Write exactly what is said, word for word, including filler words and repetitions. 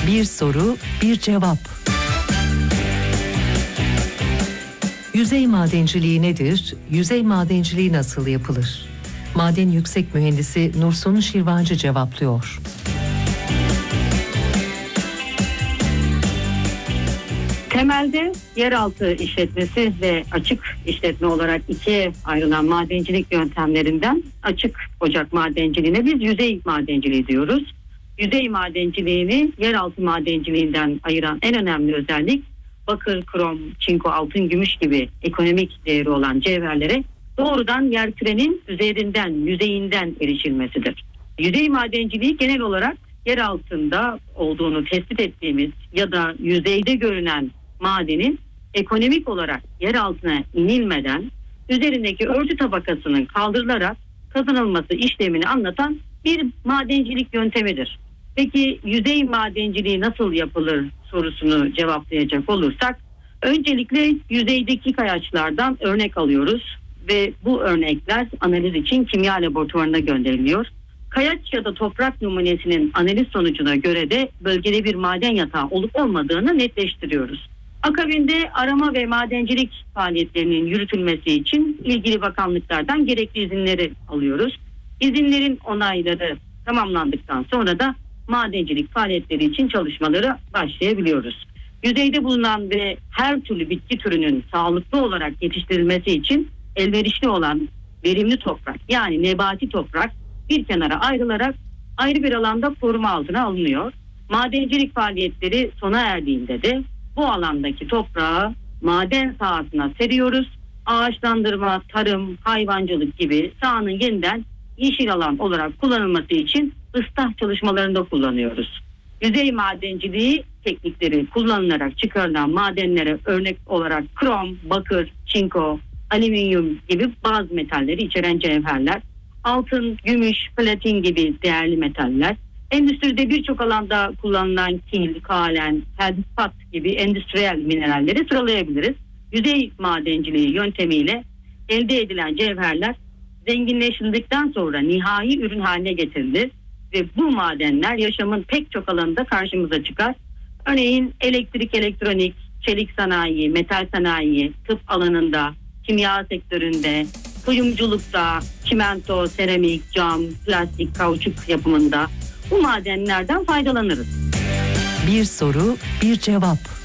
Bir soru, bir cevap. Yüzey madenciliği nedir? Yüzey madenciliği nasıl yapılır? Maden Yüksek Mühendisi Nursonu Şirvancı cevaplıyor. Temelde yeraltı işletmesi ve açık işletme olarak ikiye ayrılan madencilik yöntemlerinden açık ocak madenciliğine biz yüzey madenciliği diyoruz. Yüzey madenciliğini yeraltı madenciliğinden ayıran en önemli özellik bakır, krom, çinko, altın, gümüş gibi ekonomik değeri olan cevherlere doğrudan yerkürenin üzerinden, yüzeyinden erişilmesidir. Yüzey madenciliği genel olarak yer altında olduğunu tespit ettiğimiz ya da yüzeyde görünen madenin ekonomik olarak yer altına inilmeden üzerindeki örtü tabakasının kaldırılarak kazanılması işlemini anlatan bir madencilik yöntemidir. Peki yüzey madenciliği nasıl yapılır sorusunu cevaplayacak olursak, öncelikle yüzeydeki kayaçlardan örnek alıyoruz ve bu örnekler analiz için kimya laboratuvarına gönderiliyor. Kayaç ya da toprak numunesinin analiz sonucuna göre de bölgede bir maden yatağı olup olmadığını netleştiriyoruz. Akabinde arama ve madencilik faaliyetlerinin yürütülmesi için ilgili bakanlıklardan gerekli izinleri alıyoruz. İzinlerin onayları tamamlandıktan sonra da madencilik faaliyetleri için çalışmalara başlayabiliyoruz. Yüzeyde bulunan ve her türlü bitki türünün sağlıklı olarak yetiştirilmesi için elverişli olan verimli toprak, yani nebati toprak bir kenara ayrılarak ayrı bir alanda koruma altına alınıyor. Madencilik faaliyetleri sona erdiğinde de bu alandaki toprağı maden sahasına seriyoruz. Ağaçlandırma, tarım, hayvancılık gibi sahanın yeniden yeşil alan olarak kullanılması için ıslah çalışmalarında kullanıyoruz. Yüzey madenciliği teknikleri kullanılarak çıkarılan madenlere örnek olarak krom, bakır, çinko, alüminyum gibi bazı metalleri içeren cevherler, altın, gümüş, platin gibi değerli metaller, endüstride birçok alanda kullanılan kil, kalen, feldespat gibi endüstriyel mineralleri sıralayabiliriz. Yüzey madenciliği yöntemiyle elde edilen cevherler zenginleştirdikten sonra nihai ürün haline getirilir ve bu madenler yaşamın pek çok alanında karşımıza çıkar. Örneğin elektrik, elektronik, çelik sanayi, metal sanayi, tıp alanında, kimya sektöründe, kuyumculukta, çimento, seramik, cam, plastik, kauçuk yapımında bu madenlerden faydalanırız. Bir soru, bir cevap.